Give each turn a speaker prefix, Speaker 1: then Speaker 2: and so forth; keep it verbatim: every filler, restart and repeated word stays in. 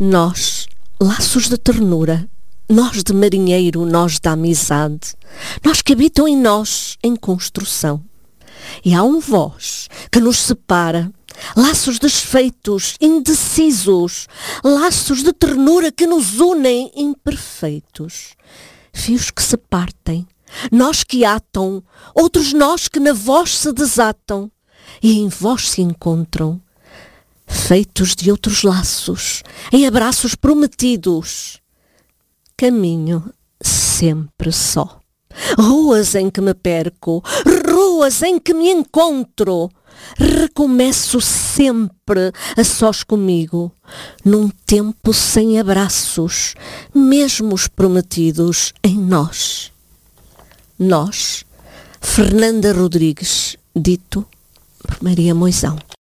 Speaker 1: Nós, laços de ternura, nós de marinheiro, nós da amizade, nós que habitam em nós, em construção. E há um vós que nos separa, laços desfeitos, indecisos, laços de ternura que nos unem imperfeitos. Fios que se partem, nós que atam, outros nós que na vós se desatam e em vós se encontram, feitos de outros laços, em abraços prometidos. Caminho sempre só. Ruas em que me perco, ruas em que me encontro. Recomeço sempre a sós comigo, num tempo sem abraços, mesmo os prometidos em nós. Nós, Fernanda Rodrigues, dito por Maria Moisão.